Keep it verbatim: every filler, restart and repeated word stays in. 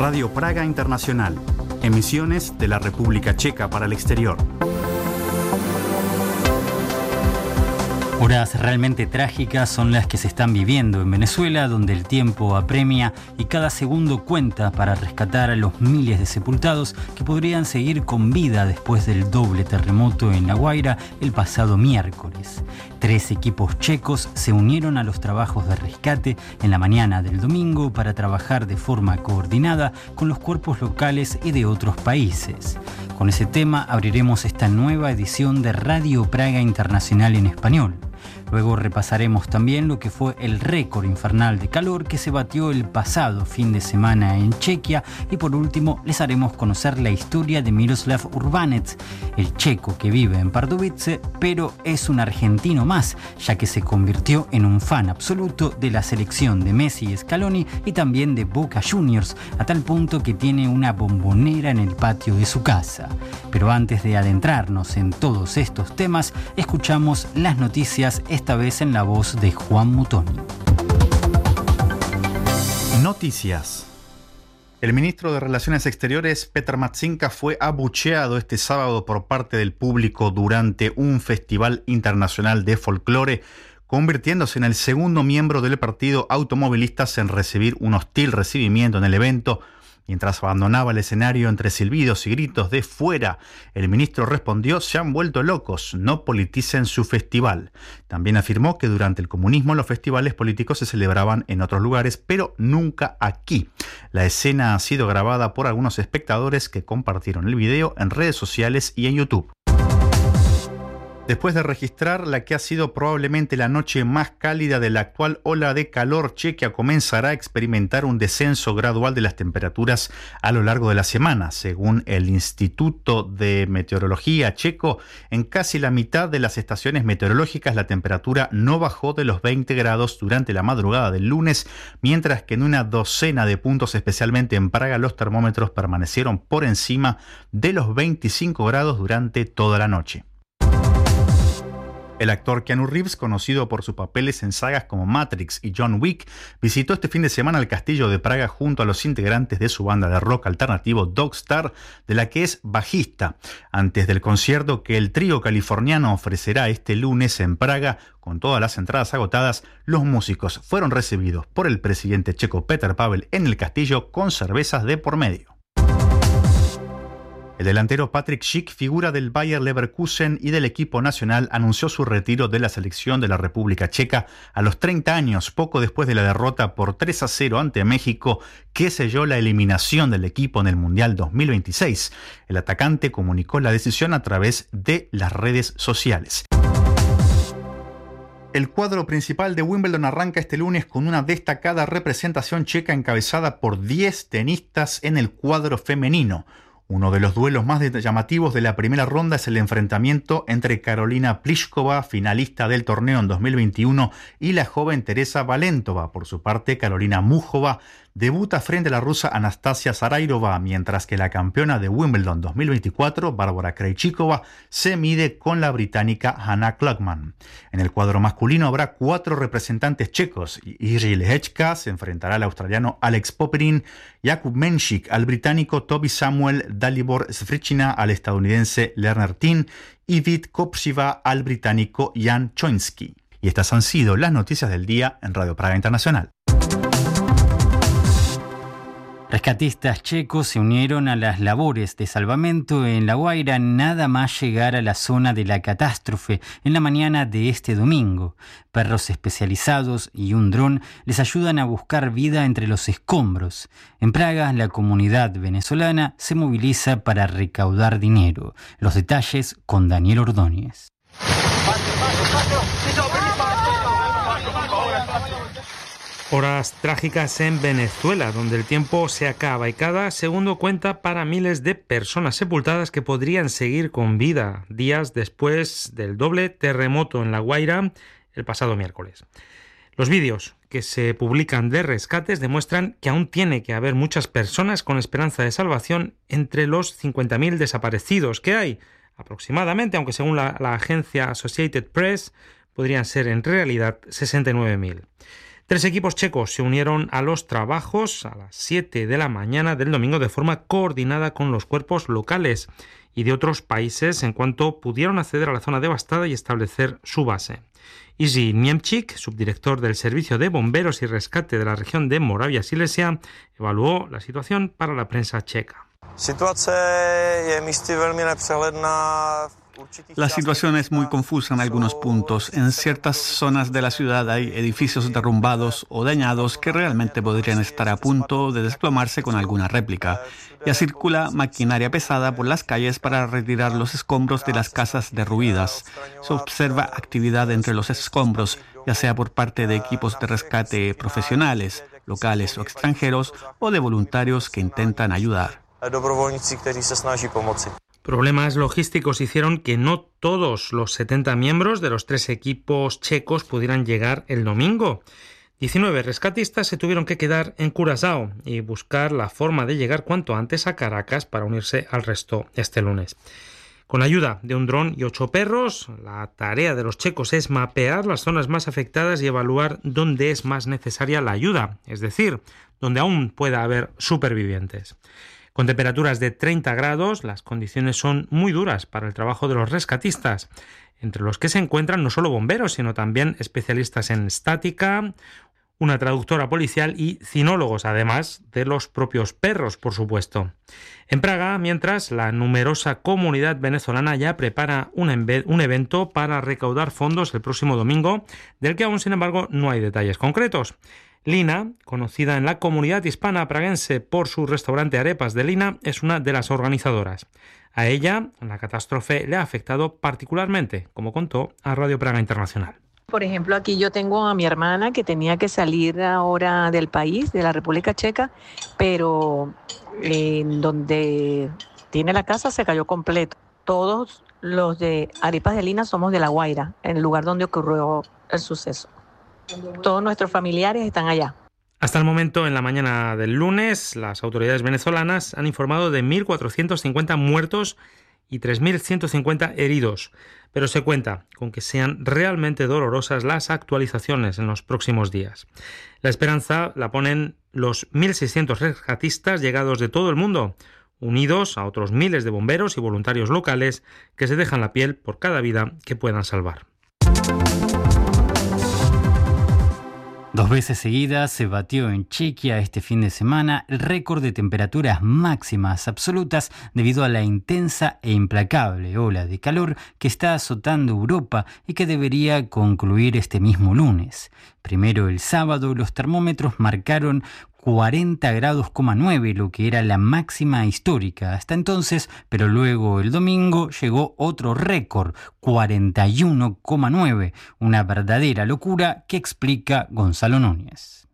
Radio Praga Internacional. Emisiones de la República Checa para el exterior. Horas realmente trágicas son las que se están viviendo en Venezuela, donde el tiempo apremia y cada segundo cuenta para rescatar a los miles de sepultados que podrían seguir con vida después del doble terremoto en La Guaira el pasado miércoles. Tres equipos checos se unieron a los trabajos de rescate en la mañana del domingo para trabajar de forma coordinada con los cuerpos locales y de otros países. Con ese tema abriremos esta nueva edición de Radio Praga Internacional en español. Luego repasaremos también lo que fue el récord infernal de calor que se batió el pasado fin de semana en Chequia y por último les haremos conocer la historia de Miroslav Urbanec, el checo que vive en Pardubice, pero es un argentino más, ya que se convirtió en un fan absoluto de la selección de Messi y Scaloni y también de Boca Juniors, a tal punto que tiene una bombonera en el patio de su casa. Pero antes de adentrarnos en todos estos temas, escuchamos las noticias esta vez en la voz de Juan Mutoni. Noticias. El ministro de Relaciones Exteriores, Petr Matsinka, fue abucheado este sábado por parte del público durante un festival internacional de folclore, convirtiéndose en el segundo miembro del partido automovilistas en recibir un hostil recibimiento en el evento. Mientras abandonaba el escenario entre silbidos y gritos de "fuera", el ministro respondió: "Se han vuelto locos, no politicen su festival". También afirmó que durante el comunismo los festivales políticos se celebraban en otros lugares, pero nunca aquí. La escena ha sido grabada por algunos espectadores que compartieron el video en redes sociales y en YouTube. Después de registrar la que ha sido probablemente la noche más cálida de la actual ola de calor, Chequia comenzará a experimentar un descenso gradual de las temperaturas a lo largo de la semana. Según el Instituto de Meteorología checo, en casi la mitad de las estaciones meteorológicas la temperatura no bajó de los veinte grados durante la madrugada del lunes, mientras que en una docena de puntos, especialmente en Praga, los termómetros permanecieron por encima de los veinticinco grados durante toda la noche. El actor Keanu Reeves, conocido por sus papeles en sagas como Matrix y John Wick, visitó este fin de semana el castillo de Praga junto a los integrantes de su banda de rock alternativo Dogstar, de la que es bajista. Antes del concierto que el trío californiano ofrecerá este lunes en Praga, con todas las entradas agotadas, los músicos fueron recibidos por el presidente checo Petr Pavel en el castillo con cervezas de por medio. El delantero Patrik Schick, figura del Bayer Leverkusen y del equipo nacional, anunció su retiro de la selección de la República Checa a los treinta años, poco después de la derrota por tres a cero ante México, que selló la eliminación del equipo en el Mundial dos mil veintiséis. El atacante comunicó la decisión a través de las redes sociales. El cuadro principal de Wimbledon arranca este lunes con una destacada representación checa encabezada por diez tenistas en el cuadro femenino. Uno de los duelos más llamativos de la primera ronda es el enfrentamiento entre Karolina Pliskova, finalista del torneo en dos mil veintiuno, y la joven Teresa Valentova. Por su parte, Karolina Muchova debuta frente a la rusa Anastasia Sarairova, mientras que la campeona de Wimbledon dos mil veinticuatro, Bárbara Krejcikova, se mide con la británica Hannah Klugman. En el cuadro masculino habrá cuatro representantes checos. Jiří Lehečka se enfrentará al australiano Alex Popyrin, Jakub Menšík al británico Toby Samuel, Dalibor Svitolina al estadounidense Lerner Tin y Vít Kopřiva al británico Jan Choinski. Y estas han sido las noticias del día en Radio Praga Internacional. Rescatistas checos se unieron a las labores de salvamento en La Guaira nada más llegar a la zona de la catástrofe en la mañana de este domingo. Perros especializados y un dron les ayudan a buscar vida entre los escombros. En Praga, la comunidad venezolana se moviliza para recaudar dinero. Los detalles con Daniel Ordóñez. Horas trágicas en Venezuela, donde el tiempo se acaba y cada segundo cuenta para miles de personas sepultadas que podrían seguir con vida días después del doble terremoto en La Guaira el pasado miércoles. Los vídeos que se publican de rescates demuestran que aún tiene que haber muchas personas con esperanza de salvación entre los cincuenta mil desaparecidos que hay aproximadamente, aunque según la, la agencia Associated Press podrían ser en realidad sesenta y nueve mil. Tres equipos checos se unieron a los trabajos a las siete de la mañana del domingo de forma coordinada con los cuerpos locales y de otros países en cuanto pudieron acceder a la zona devastada y establecer su base. Isi Niemczyk, subdirector del Servicio de Bomberos y Rescate de la región de Moravia Silesia, evaluó la situación para la prensa checa. La situación es muy confusa en algunos puntos. En ciertas zonas de la ciudad hay edificios derrumbados o dañados que realmente podrían estar a punto de desplomarse con alguna réplica. Ya circula maquinaria pesada por las calles para retirar los escombros de las casas derruidas. Se observa actividad entre los escombros, ya sea por parte de equipos de rescate profesionales, locales o extranjeros, o de voluntarios que intentan ayudar. Problemas logísticos hicieron que no todos los setenta miembros de los tres equipos checos pudieran llegar el domingo. diecinueve rescatistas se tuvieron que quedar en Curazao y buscar la forma de llegar cuanto antes a Caracas para unirse al resto este lunes. Con la ayuda de un dron y ocho perros, la tarea de los checos es mapear las zonas más afectadas y evaluar dónde es más necesaria la ayuda, es decir, donde aún pueda haber supervivientes. Con temperaturas de treinta grados, las condiciones son muy duras para el trabajo de los rescatistas, entre los que se encuentran no solo bomberos, sino también especialistas en estática, una traductora policial y cinólogos, además de los propios perros, por supuesto. En Praga, mientras, la numerosa comunidad venezolana ya prepara un, enve- un evento para recaudar fondos el próximo domingo, del que aún, sin embargo, no hay detalles concretos. Lina, conocida en la comunidad hispana praguense por su restaurante Arepas de Lina, es una de las organizadoras. A ella, la catástrofe le ha afectado particularmente, como contó a Radio Praga Internacional. Por ejemplo, aquí yo tengo a mi hermana que tenía que salir ahora del país, de la República Checa, pero eh, donde tiene la casa se cayó completo. Todos los de Arepas de Lina somos de La Guaira, en el lugar donde ocurrió el suceso. Todos nuestros familiares están allá. Hasta el momento, en la mañana del lunes, las autoridades venezolanas han informado de mil cuatrocientos cincuenta muertos y tres mil ciento cincuenta heridos, pero se cuenta con que sean realmente dolorosas las actualizaciones en los próximos días. La esperanza la ponen los mil seiscientos rescatistas llegados de todo el mundo, unidos a otros miles de bomberos y voluntarios locales que se dejan la piel por cada vida que puedan salvar. Dos veces seguidas se batió en Chequia este fin de semana el récord de temperaturas máximas absolutas debido a la intensa e implacable ola de calor que está azotando Europa y que debería concluir este mismo lunes. Primero el sábado los termómetros marcaron cuarenta grados coma nueve, lo que era la máxima histórica hasta entonces, pero luego el domingo llegó otro récord, cuarenta y uno coma nueve, una verdadera locura que explica Gonzalo Núñez.